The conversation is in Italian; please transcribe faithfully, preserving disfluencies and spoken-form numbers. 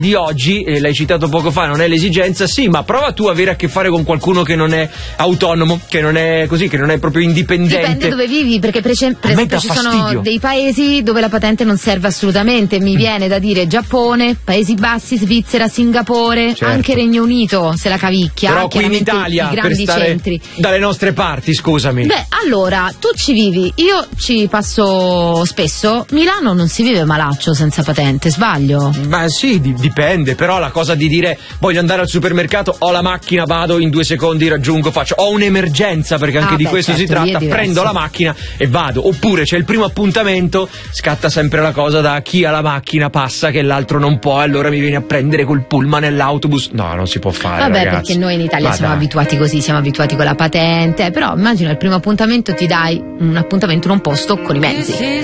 di oggi, eh, l'hai citato poco fa, non è l'esigenza, sì, ma prova tu a avere a che fare con qualcuno che non è autonomo, che non è così, che non è proprio indipendente. Dipende dove vivi, perché per, per esempio ci fastidio. sono dei paesi dove la patente non serve assolutamente. Mi mm. viene da dire Giappone, Paesi Bassi, Svizzera, Singapore, certo. Anche Regno Unito se la cavicchia. Però qui in Italia, i grandi per stare centri. Dalle nostre parti, scusami. Beh, allora, tu ci vivi, io ci passo spesso. Milano non si vive malaccio senza patente, sbaglio? Ma sì, di, dipende, però la cosa di dire voglio andare al supermercato, ho la macchina, vado in due secondi, raggiungo, faccio, ho un'emergenza, perché anche ah, di beh, questo certo, si tratta, prendo la macchina e vado. Oppure c'è il primo appuntamento, scatta sempre la cosa da chi ha la macchina passa che l'altro non può, e allora mi vieni a prendere col pullman e l'autobus. No, non si può fare. Vabbè, ragazzi. Perché noi in Italia Ma siamo dai. abituati così, siamo abituati con la patente, però immagino il primo appuntamento ti dai un appuntamento in un posto con i mezzi.